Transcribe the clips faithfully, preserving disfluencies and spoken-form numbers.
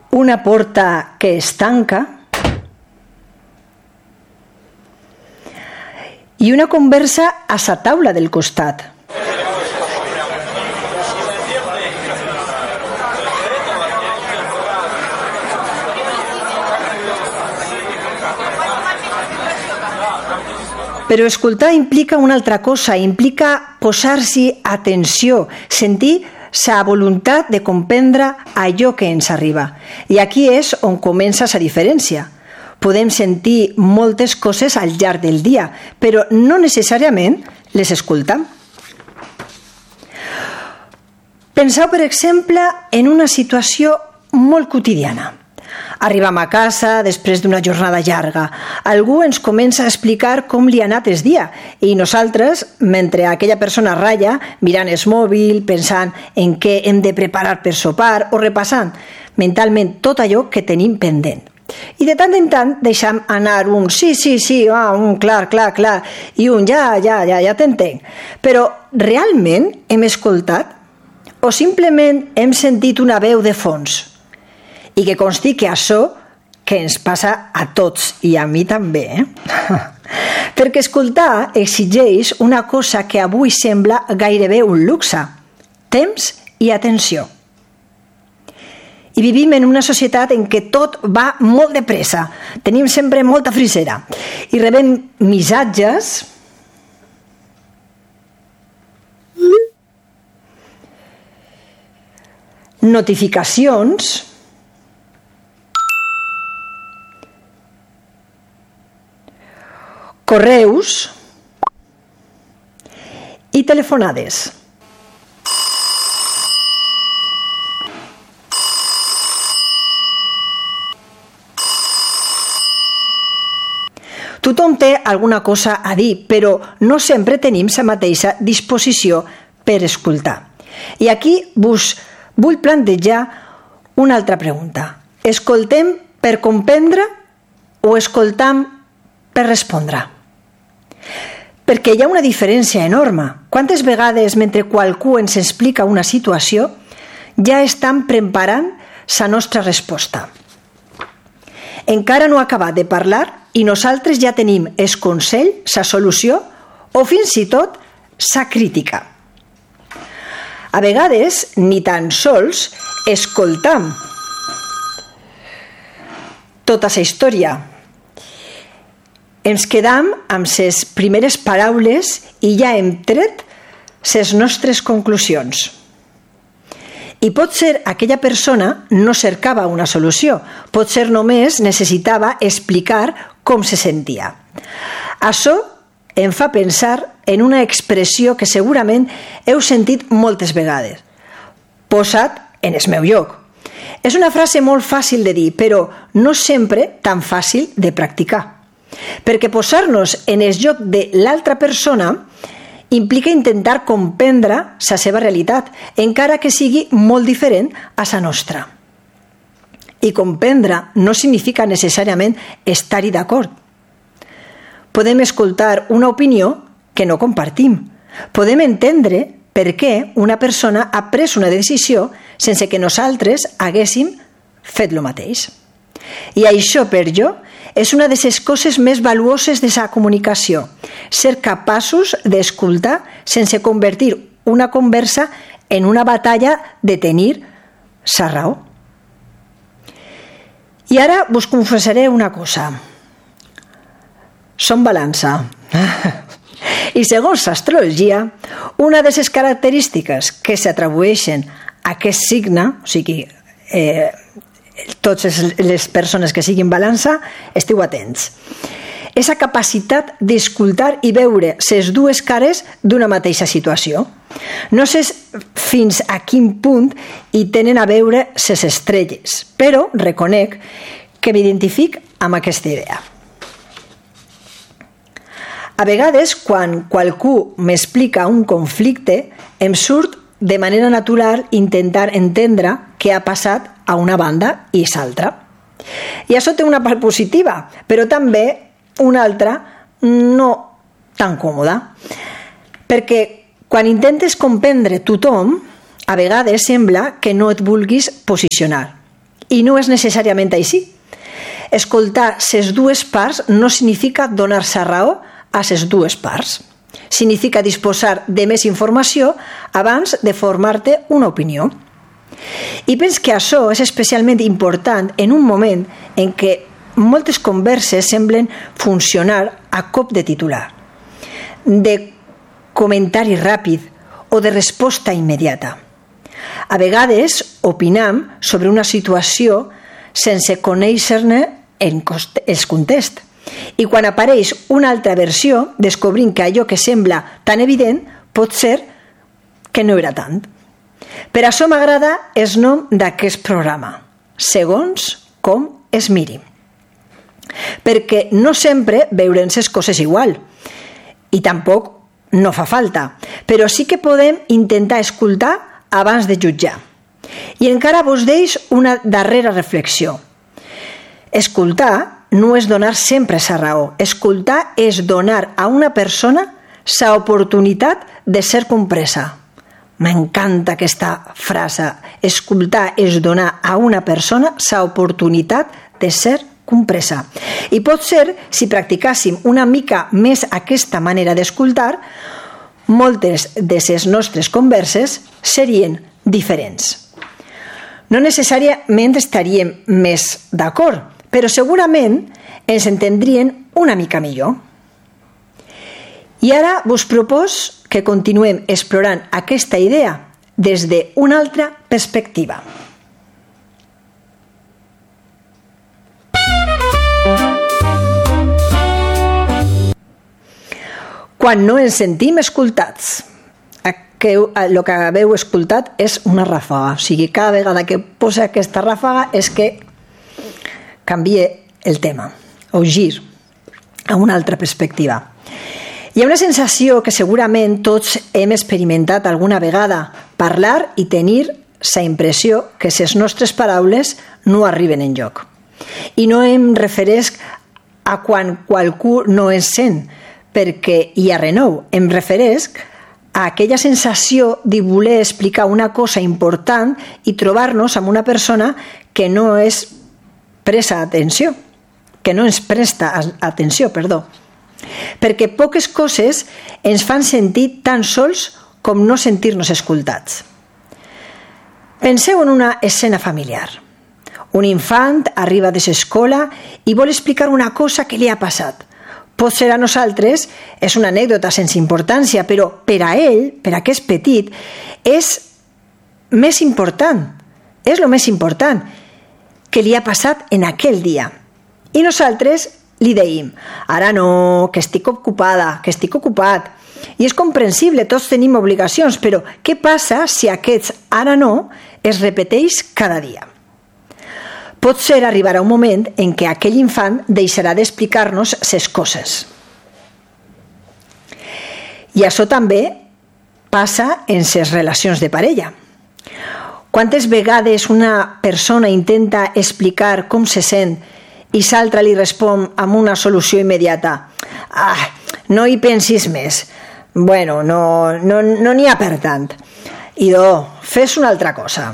una porta que es tanca i una conversa a la taula del costat. Però escoltar implica una altra cosa, implica posar-s'hi atenció, sentir la voluntat de comprendre allò que ens arriba. I aquí és on comença la diferència. Podem sentir moltes coses al llarg del dia, però no necessàriament les escoltam. Penseu, per exemple, en una situació molt quotidiana. Arribam a casa després d'una jornada llarga. Algú ens comença a explicar com li ha anat el dia i nosaltres, mentre aquella persona ratlla, mirant el mòbil, pensant en què hem de preparar per sopar o repassant mentalment tot allò que tenim pendent. I de tant en tant deixam anar un sí, sí, sí, ah, un clar, clar, clar, i un ja, ja, ja, ja t'entenc. Però realment hem escoltat? O simplement hem sentit una veu de fons? I que consti que això que ens passa a tots i a mi també. Eh? Perquè escoltar exigeix una cosa que avui sembla gairebé un luxe: temps i atenció. I vivim en una societat en què tot va molt de pressa. Tenim sempre molta frisera. I rebem missatges, notificacions, correus i telefonades. Tothom té alguna cosa a dir, però no sempre tenim la mateixa disposició per escoltar. I aquí vos vull plantejar una altra pregunta. Escoltem per comprendre o escoltam per respondre? Perquè hi ha una diferència enorme. Quantes vegades, mentre qualcú ens explica una situació, ja estan preparant la nostra resposta? Encara no ha acabat de parlar i nosaltres ja tenim el consell, la solució o fins i tot la crítica. A vegades ni tan sols escoltam tota la història. Ens quedam amb les primeres paraules i ja hem tret les nostres conclusions. I pot ser aquella persona no cercava una solució, pot ser només necessitava explicar com se sentia. Això em fa pensar en una expressió que segurament heu sentit moltes vegades. Posa't en el meu lloc. És una frase molt fàcil de dir, però no sempre tan fàcil de practicar. Perquè posar-nos en el lloc de l'altra persona implica intentar comprendre la seva realitat, encara que sigui molt diferent a la nostra. I comprendre no significa necessàriament estar-hi d'acord. Podem escoltar una opinió que no compartim. Podem entendre per què una persona ha pres una decisió sense que nosaltres haguéssim fet el mateix. I això, per jo, és una de les coses més valuoses de la comunicació, ser capaços d'escoltar sense convertir una conversa en una batalla de tenir la raó. I ara vos confessaré una cosa. Som balança. I segons l'astrologia, una de les característiques que s'atribueixen a aquest signe, o sigui, eh, totes les persones que siguin balança, esteu atents. És la capacitat d'escoltar i veure les dues cares d'una mateixa situació. No sé fins a quin punt hi tenen a veure les estrelles, però reconec que m'identific amb aquesta idea. A vegades, quan qualcú m'explica un conflicte, em surt de manera natural intentar entendre què ha passat a una banda i l'altra. I això té una part positiva, però també una altra no tan còmoda. Perquè quan intentes comprendre tothom, a vegades sembla que no et vulguis posicionar. I no és necessàriament així. Escoltar les dues parts no significa donar-se raó a les dues parts. Significa disposar de més informació abans de formar-te una opinió. I penso que això és especialment important en un moment en què moltes converses semblen funcionar a cop de titular, de comentari ràpid o de resposta immediata. A vegades opinam sobre una situació sense conèixer-ne el context. I quan apareix una altra versió, descobrim que allò que sembla tan evident pot ser que no era tant. Per això m'agrada el nom d'aquest programa, segons com es miri. Perquè no sempre veurem les coses igual, i tampoc no fa falta, però sí que podem intentar escoltar abans de jutjar. I encara vos deix una darrera reflexió. Escoltar no és donar sempre la raó. Escoltar és donar a una persona la oportunitat de ser compresa. M'encanta aquesta frase. Escoltar és donar a una persona la oportunitat de ser compresa. I pot ser, si practicàssim una mica més aquesta manera d'escoltar, moltes de les nostres converses serien diferents. No necessàriament estaríem més d'acord, però segurament ens entendrien una mica millor. I ara vos propos que continuem explorant aquesta idea des d'una altra perspectiva. Quan no ens sentim escoltats, el que haveu escoltat és una ràfaga. O sigui, cada vegada que posa aquesta ràfaga és que canvie el tema, o gir a una altra perspectiva. Hi ha una sensació que segurament tots hem experimentat alguna vegada, parlar i tenir la impressió que les nostres paraules no arriben enlloc. I no em refereix a quan qualcú no ens sent, perquè hi ha renou. Em refereix a aquella sensació de voler explicar una cosa important i trobar-nos amb una persona que no és presta atenció, que no ens presta atenció, perdó. Perquè poques coses ens fan sentir tan sols com no sentir-nos escoltats. Penseu en una escena familiar. Un infant arriba de l'escola i vol explicar una cosa que li ha passat. Pot ser a nosaltres, és una anècdota sense importància, però per a ell, per a aquest petit, és més important, és el més important que li ha passat en aquell dia. I nosaltres li deim, ara no, que estic ocupada, que estic ocupat. I és comprensible, tots tenim obligacions, però què passa si aquest ara no es repeteix cada dia? Pot ser arribar a un moment en què aquell infant deixarà d'explicar-nos les coses. I això també passa en les relacions de parella. Quantes vegades una persona intenta explicar com se sent i l'altra li respon amb una solució immediata? Ah, no hi pensis més. Bueno, no no, no n'hi ha per tant. Idò, fes una altra cosa.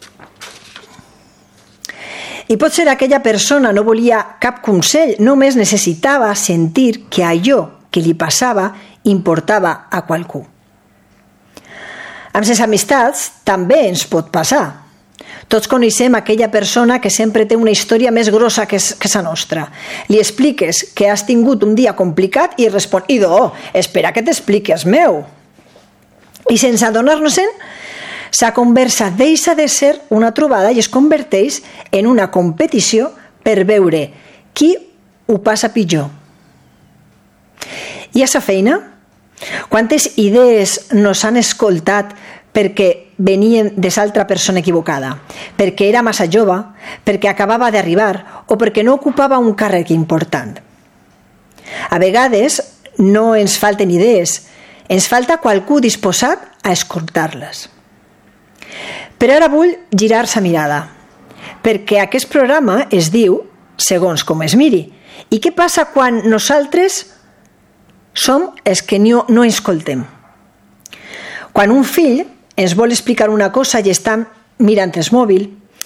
I potser aquella persona no volia cap consell, només necessitava sentir que allò que li passava importava a qualcú. Amb les amistats també ens pot passar. Tots coneixem aquella persona que sempre té una història més grossa que la nostra. Li expliques que has tingut un dia complicat i respon, idò, espera que t'expliques meu. I sense adonar-nos-en, la conversa deixa de ser una trobada i es converteix en una competició per veure qui ho passa pitjor. I a la feina? Quantes idees nos han escoltat perquè venien de l'altra persona equivocada, perquè era massa jove, perquè acabava d'arribar o perquè no ocupava un càrrec important? A vegades no ens falten idees, ens falta qualcú disposat a escoltar-les. Però ara vull girar la mirada, perquè aquest programa es diu segons com es miri. I què passa quan nosaltres som els que no, no escoltem? Quan un fill ens vol explicar una cosa i està mirant el mòbil,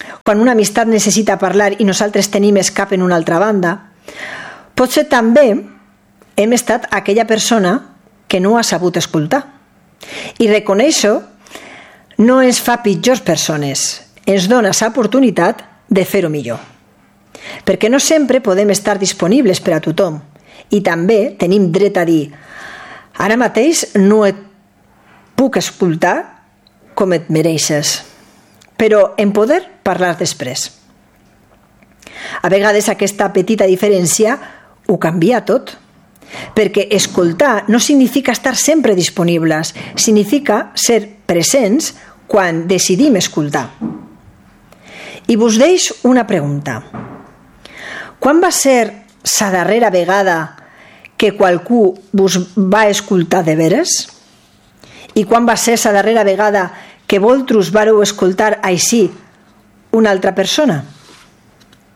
quan una amistat necessita parlar i nosaltres tenim escap en una altra banda. Potser també hem estat aquella persona que no ha sabut escoltar. I reconèixer-ho no ens fa pitjors persones, ens dona l'oportunitat de fer-ho millor. Perquè no sempre podem estar disponibles per a tothom i també tenim dret a dir ara mateix no et puc escoltar com et mereixes, però en poder parlar després. A vegades aquesta petita diferència ho canvia tot, perquè escoltar no significa estar sempre disponibles, significa ser presents quan decidim escoltar. I vos deixo una pregunta. Quan va ser la darrera vegada que qualcú vos va escoltar de veres? I quan va ser la darrera vegada que vosaltres vareu escoltar així una altra persona?